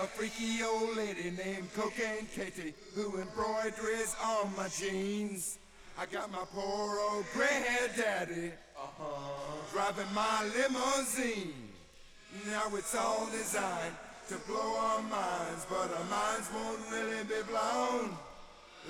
a freaky old lady named Cocaine Katie who embroiders on my jeans. I got my poor old gray-haired daddy driving my limousine. Now it's all designed to blow our minds, but our minds won't really be blown